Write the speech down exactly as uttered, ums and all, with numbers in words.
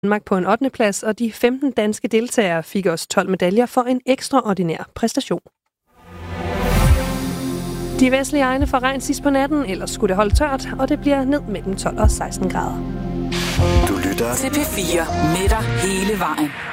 Danmark på en ottende plads, og de femten danske deltagere fik også tolv medaljer for en ekstraordinær præstation. De vestlige egne får regn sidst på natten, ellers skulle det holde tørt, og det bliver ned mellem tolv og seksten grader. Du lytter til P fire med dig hele vejen.